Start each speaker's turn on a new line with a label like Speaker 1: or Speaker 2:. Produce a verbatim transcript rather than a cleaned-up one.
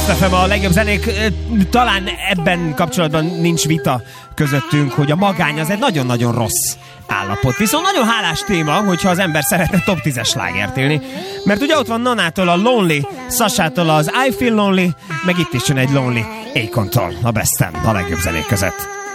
Speaker 1: Best ef em, a legjobb zenék. Talán ebben kapcsolatban nincs vita közöttünk, hogy a magány az egy nagyon-nagyon rossz állapot. Viszont nagyon hálás téma, hogyha az ember szeretne top tízes slágert élni. Mert ugye ott van Nanától a Lonely, Sasától az I Feel Lonely, meg itt is jön egy Lonely Akontól a Besten, a legjobb zenék között.